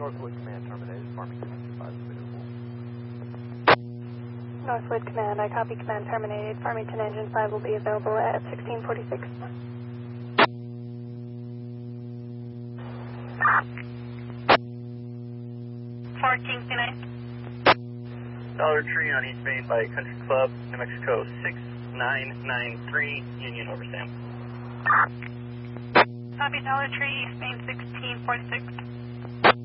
Northwood Command terminated. Farmington Engine 5 available. Northwood Command, I copy. Command terminated. Farmington Engine 5 will be available at 1646. Fort Kingston 9. Dollar Tree on East Main by Country Club, New Mexico 6993, Union over Sam. Copy. Dollar Tree, East Main 1646.